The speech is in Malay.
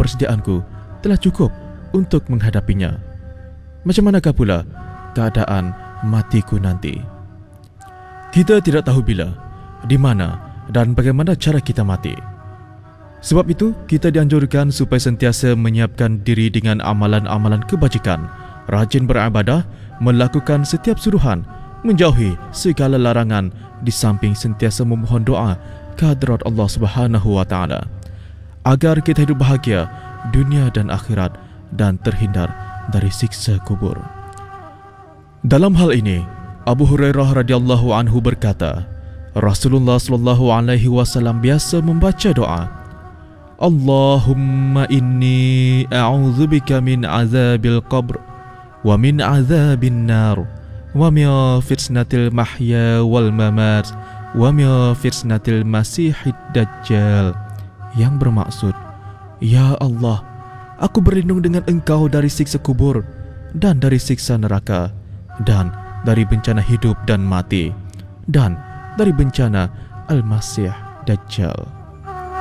persediaanku telah cukup untuk menghadapinya. Macam manakah pula keadaan matiku nanti? Kita tidak tahu bila, di mana dan bagaimana cara kita mati. Sebab itu, kita dianjurkan supaya sentiasa menyiapkan diri dengan amalan-amalan kebajikan, rajin beribadah, melakukan setiap suruhan, menjauhi segala larangan, di samping sentiasa memohon doa kehadrat Allah Subhanahu wa taala agar kita hidup bahagia dunia dan akhirat dan terhindar dari siksa kubur. Dalam hal ini, Abu Hurairah radhiyallahu anhu berkata, Rasulullah sallallahu alaihi wasallam biasa membaca doa, Allahumma inni a'udzubika min azabil qabr wa min azabin nar wa min fitnatil mahya wal mamat wa min fitnatil masihid dajjal, yang bermaksud, Ya Allah, aku berlindung dengan Engkau dari siksa kubur dan dari siksa neraka dan dari bencana hidup dan mati dan dari bencana Al-Masih Dajjal.